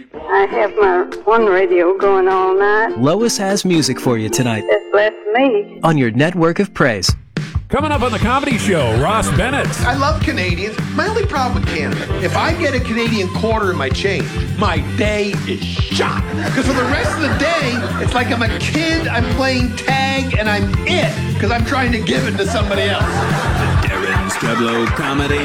I have my one radio going all night. Lois has music for you tonight. That blessed me. On your network of praise. Coming up on the Comedy Show, Ross Bennett. I love Canadians. My only problem with Canada, if I get a Canadian quarter in my change, my day is shot. Because for the rest of the day, it's like I'm a kid, I'm playing tag, and I'm it. Because I'm trying to give it to somebody else. The Darren Streblo Comedy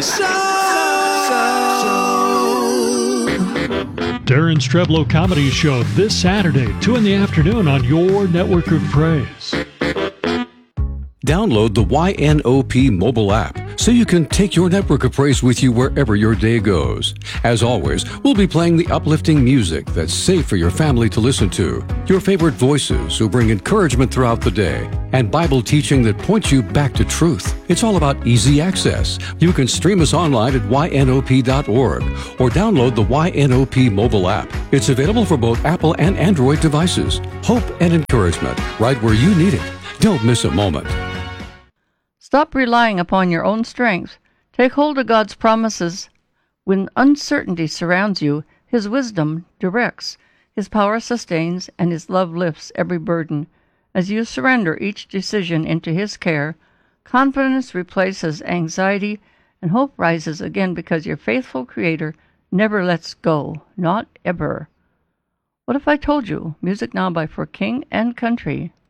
Darren Streblo Comedy Show this Saturday, 2 in the afternoon on your network of praise. Download the YNOP mobile app so you can take your network of praise with you wherever your day goes. As always, we'll be playing the uplifting music that's safe for your family to listen to, your favorite voices who bring encouragement throughout the day, and Bible teaching that points you back to truth. It's all about easy access. You can stream us online at ynop.org or download the YNOP mobile app. It's available for both Apple and Android devices. Hope and encouragement right where you need it. Don't miss a moment. Stop relying upon your own strength. Take hold of God's promises. When uncertainty surrounds you, His wisdom directs, His power sustains, and His love lifts every burden. As you surrender each decision into His care, confidence replaces anxiety, and hope rises again because your faithful Creator never lets go, not ever. What if I told you? Music now by For King and Country.